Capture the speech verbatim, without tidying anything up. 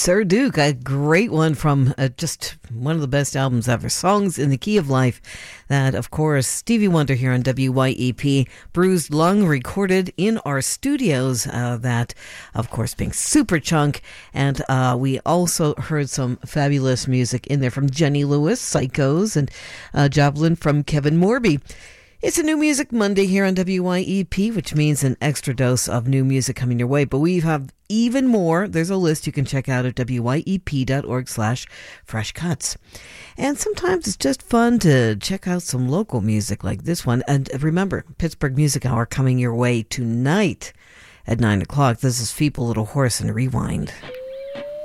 Sir Duke, a great one from uh, just one of the best albums ever, Songs in the Key of Life. That, of course, Stevie Wonder here on W Y E P, Bruised Lung, recorded in our studios. Uh, that, of course, being Superchunk. And uh, we also heard some fabulous music in there from Jenny Lewis, Psychos, and uh, Javelin from Kevin Morby. It's a New Music Monday here on W Y E P, which means an extra dose of new music coming your way. But we have even more. There's a list you can check out at W Y E P dot org slash fresh cuts. And sometimes it's just fun to check out some local music like this one. And remember, Pittsburgh Music Hour coming your way tonight at nine o'clock. This is Feeble Little Horse and Rewind.